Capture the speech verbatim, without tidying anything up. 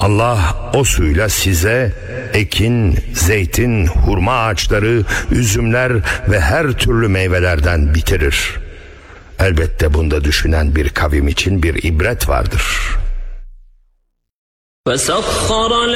Allah o suyla size ekin, zeytin, hurma ağaçları, üzümler ve her türlü meyvelerden bitirir. Elbette bunda düşünen bir kavim için bir ibret vardır.